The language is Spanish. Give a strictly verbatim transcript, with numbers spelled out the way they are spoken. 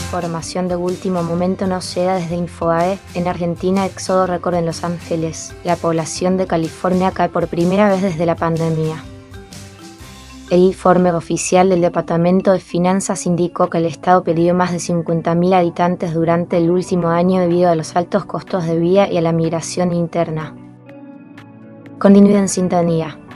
información de último momento nos llega desde Infobae. En Argentina, éxodo récord en Los Ángeles. La población de California cae por primera vez desde la pandemia. El informe oficial del Departamento de Finanzas indicó que el Estado perdió más de cincuenta mil habitantes durante el último año debido a los altos costos de vida y a la migración interna. Continúen en sintonía.